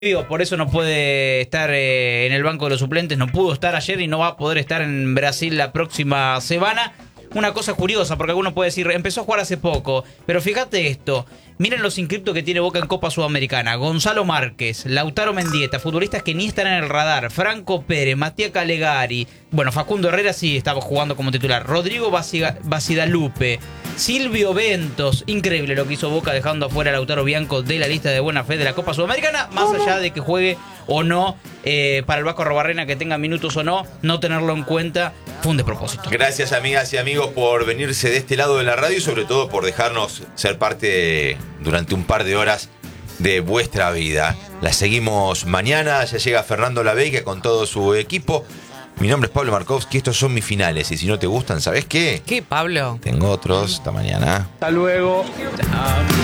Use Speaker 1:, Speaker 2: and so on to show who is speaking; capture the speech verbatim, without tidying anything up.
Speaker 1: Por eso no puede estar eh, en el banco de los suplentes, no pudo estar ayer y no va a poder estar en Brasil la próxima semana. Una cosa curiosa, porque alguno puede decir, empezó a jugar hace poco, pero fíjate esto, miren los inscriptos que tiene Boca en Copa Sudamericana: Gonzalo Márquez, Lautaro Mendieta, futbolistas que ni están en el radar, Franco Pérez, Matías Calegari, bueno, Facundo Herrera sí estaba jugando como titular, Rodrigo Bacidalupe, Silvio Ventos. Increíble lo que hizo Boca dejando afuera a Lautaro Bianco de la lista de buena fe de la Copa Sudamericana, más allá de que juegue o no, eh, para el Vasco Arrobarrena, que tenga minutos o no, no tenerlo en cuenta fue un despropósito.
Speaker 2: Gracias, amigas y amigos, por venirse de este lado de la radio y sobre todo por dejarnos ser parte de, durante un par de horas de vuestra vida. La seguimos mañana, ya llega Fernando Laveiga con todo su equipo. Mi nombre es Pablo Markovsky, estos son mis finales y si no te gustan, ¿sabes qué?
Speaker 3: ¿Qué, Pablo?
Speaker 2: Tengo otros, hasta mañana.
Speaker 4: Hasta luego.
Speaker 3: Chao.